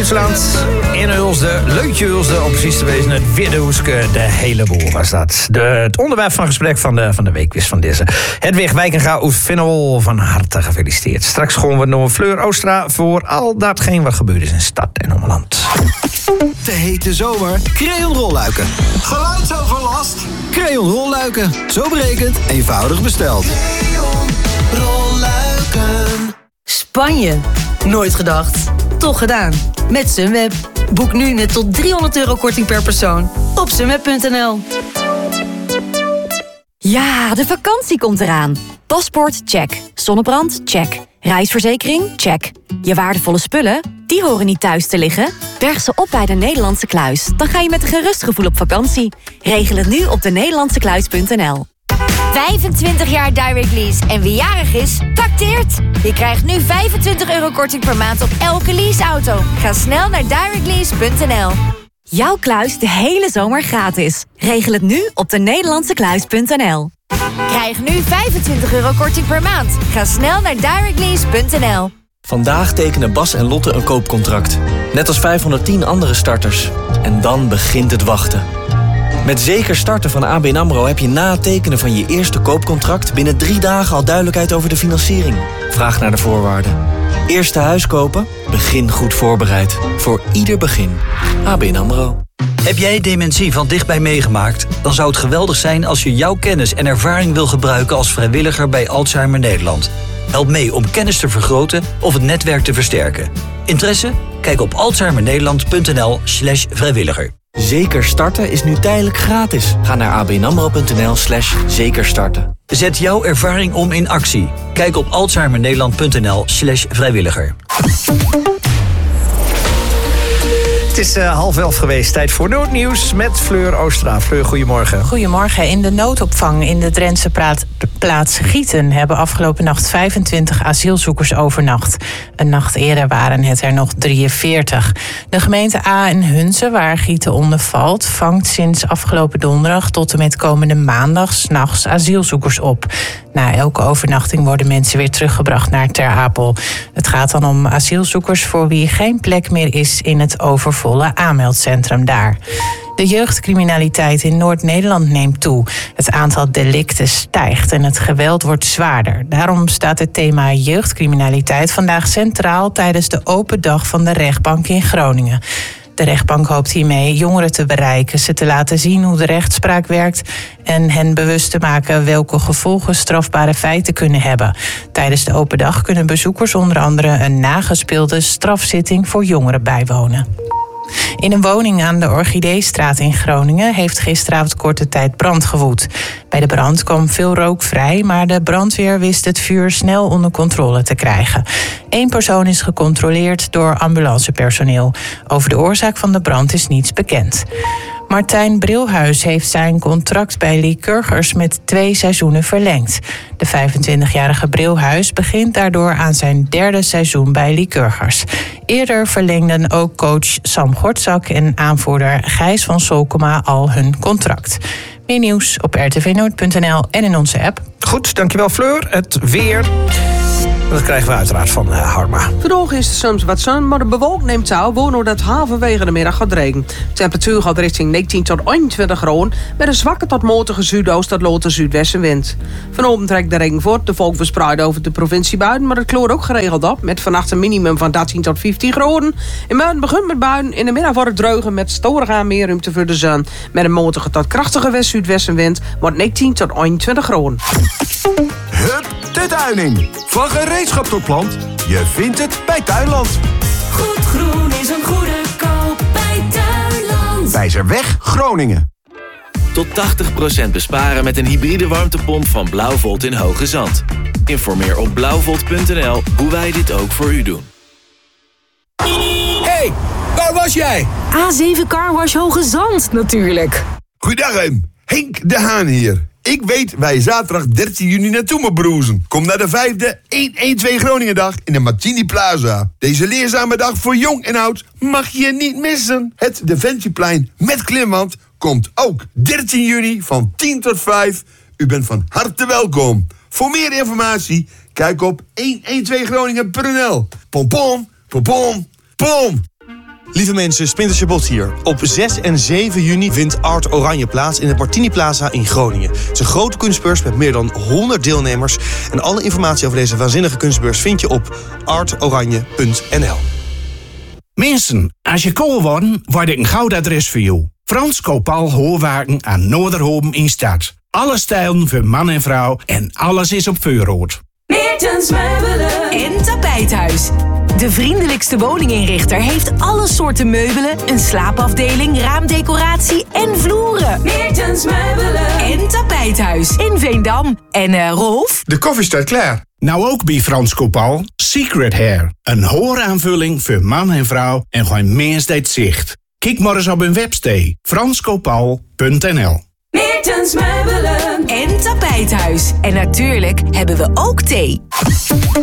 Duitsland. In Ulsde, Leutje Ulsde, om precies te wezen. Het Widdehoeske, de hele boel was dat. Het onderwerp van gesprek van de week is van deze. Hedwig Wijkenga Oefenol, van harte gefeliciteerd. Straks gewoon we door Fleur Oostra voor al datgene wat gebeurd is in stad en omland. De hete zomer, Crayon rolluiken. Geluidsoverlast? Crayon rolluiken, zo berekend, eenvoudig besteld. Crayon rolluiken. Spanje. Nooit gedacht. Toch gedaan. Met Sunweb. Boek nu met tot €300 korting per persoon op sunweb.nl. Ja, de vakantie komt eraan. Paspoort, check. Zonnebrand, check. Reisverzekering, check. Je waardevolle spullen, die horen niet thuis te liggen. Berg ze op bij de Nederlandse Kluis. Dan ga je met een gerust gevoel op vakantie. Regel het nu op denederlandsekluis.nl. 25 jaar Direct Lease en wie jarig is, tacteert. Je krijgt nu €25 korting per maand op elke leaseauto. Ga snel naar directlease.nl. Jouw kluis de hele zomer gratis. Regel het nu op denederlandsekluis.nl. Krijg nu €25 korting per maand. Ga snel naar directlease.nl. Vandaag tekenen Bas en Lotte een koopcontract. Net als 510 andere starters. En dan begint het wachten. Met Zeker Starten van ABN AMRO heb je na het tekenen van je eerste koopcontract binnen 3 dagen al duidelijkheid over de financiering. Vraag naar de voorwaarden. Eerste huis kopen? Begin goed voorbereid. Voor ieder begin. ABN AMRO. Heb jij dementie van dichtbij meegemaakt? Dan zou het geweldig zijn als je jouw kennis en ervaring wil gebruiken als vrijwilliger bij Alzheimer Nederland. Help mee om kennis te vergroten of het netwerk te versterken. Interesse? Kijk op alzheimernederland.nl/vrijwilliger. Zeker Starten is nu tijdelijk gratis. Ga naar abnamro.nl/zekerstarten. Zet jouw ervaring om in actie. Kijk op alzheimernederland.nl/vrijwilliger. Het is 10:30 geweest. Tijd voor Noordnieuws met Fleur Oostra. Fleur, goedemorgen. Goedemorgen. In de noodopvang in de Drentse plaats Gieten hebben afgelopen nacht 25 asielzoekers overnacht. Een nacht eerder waren het er nog 43. De gemeente A en Hunze, waar Gieten onder valt, vangt sinds afgelopen donderdag tot en met komende maandag 's nachts asielzoekers op. Na elke overnachting worden mensen weer teruggebracht naar Ter Apel. Het gaat dan om asielzoekers voor wie geen plek meer is in het overvolle aanmeldcentrum daar. De jeugdcriminaliteit in Noord-Nederland neemt toe. Het aantal delicten stijgt en het geweld wordt zwaarder. Daarom staat het thema jeugdcriminaliteit vandaag centraal tijdens de open dag van de rechtbank in Groningen. De rechtbank hoopt hiermee jongeren te bereiken, ze te laten zien hoe de rechtspraak werkt en hen bewust te maken welke gevolgen strafbare feiten kunnen hebben. Tijdens de open dag kunnen bezoekers onder andere een nagespeelde strafzitting voor jongeren bijwonen. In een woning aan de Orchideestraat in Groningen heeft gisteravond korte tijd brand gewoed. Bij de brand kwam veel rook vrij, maar de brandweer wist het vuur snel onder controle te krijgen. 1 persoon is gecontroleerd door ambulancepersoneel. Over de oorzaak van de brand is niets bekend. Martijn Brilhuis heeft zijn contract bij Lycurgus met 2 seizoenen verlengd. De 25-jarige Brilhuis begint daardoor aan zijn 3e seizoen bij Lycurgus. Eerder verlengden ook coach Sam Gortzak en aanvoerder Gijs van Solkema al hun contract. Meer nieuws op rtvnoord.nl en in onze app. Goed, dankjewel Fleur. Het weer. Dat krijgen we uiteraard van Harma. Vandaag is er soms wat zon, maar de bewolking neemt toe. Wonen dat halverwege de middag gaat regenen. De temperatuur gaat richting 19 tot 21 graden. Met een zwakke tot matige zuidoost tot lote zuidwestenwind. Vanavond trekt de regen voort. De volk verspreidt over de provincie buiten. Maar het kloort ook geregeld op. Met vannacht een minimum van 13 tot 15 graden. In buiten begint met buien. In de middag wordt het droger met storig aan meer ruimte voor de zon. Met een matige tot krachtige west-zuidwestenwind. Wordt 19 tot 21 graden. Hup, de tuining. Van gereedschap tot plant. Je vindt het bij Tuinland. Goed groen is een goede koop bij Tuinland. Wijzerweg, Groningen. Tot 80% besparen met een hybride warmtepomp van Blauwvolt in Hoge Zand. Informeer op blauwvolt.nl hoe wij dit ook voor u doen. Hey, waar was jij? A7 Carwash Hoge Zand, natuurlijk. Goeiedag, Henk de Haan hier. Ik weet waar je zaterdag 13 juni naartoe moet broezen. Kom naar de 5e 112 Groningendag in de Martini Plaza. Deze leerzame dag voor jong en oud mag je niet missen. Het Defensieplein met klimwand komt ook 13 juni van 10 tot 5. U bent van harte welkom. Voor meer informatie, kijk op 112groningen.nl. Pom pom, pom pom, pom. Lieve mensen, Splinter Chabot hier. Op 6 en 7 juni vindt Art Oranje plaats in het Martini Plaza in Groningen. Het is een grote kunstbeurs met meer dan 100 deelnemers. En alle informatie over deze waanzinnige kunstbeurs vind je op artoranje.nl. Mensen, als je kool wordt, word ik een goud adres voor jou. Frans Kopal Hoorwaken aan Noorderhoven in Stad. Alle stijlen voor man en vrouw en alles is op voorraad. Meertens Meubelen en Tapijthuis. De vriendelijkste woninginrichter heeft alle soorten meubelen, een slaapafdeling, raamdecoratie en vloeren. Meertens Meubelen en Tapijthuis in Veendam. En Rolf? De koffie staat klaar. Nou ook bij Frans Kopal, Secret Hair. Een hooraanvulling voor man en vrouw en gewoon meest zicht. Kijk maar eens op hun website franskopal.nl. Meertens Meubelen en Tapijthuis. En natuurlijk hebben we ook thee.